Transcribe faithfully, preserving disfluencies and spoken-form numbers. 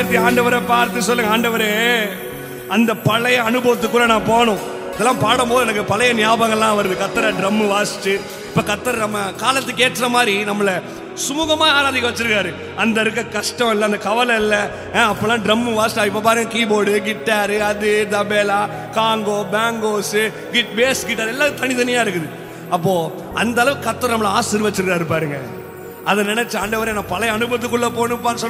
ஆண்டவரை பார்த்து சொல்லுங்க, ஆண்டவரே அந்த பழைய அனுபவத்துக்குள்ள நான் போகணும். இதெல்லாம் பாடும்போது எனக்கு பழைய ஞாபகம்லாம் வருது. கத்தரை ட்ரம் வாசிச்சு இப்ப கத்தர் நம்ம காலத்துக்கு ஏற்ற மாதிரி நம்மளை சுமூகமா ஆராதிக்க வச்சிருக்காரு. அந்த இருக்க கஷ்டம் இல்லை, அந்த கவலை இல்லை. அப்பெல்லாம் ட்ரம் வாசிட்டா இப்ப பாருங்க, கீபோர்டு, கிட்டாரு, அது tabla, Congo, பேங்கோஸ், kit base guitar எல்லாம் தனித்தனியா இருக்குது. அப்போ அந்த அளவுக்கு கத்தர் நம்மளை ஆசீர்வச்சிருக்காரு பாருங்க. அதை நினைச்ச ஆண்டவரே நான் பழைய அனுபவத்துக்குள்ள போகணும்ப்பான்னு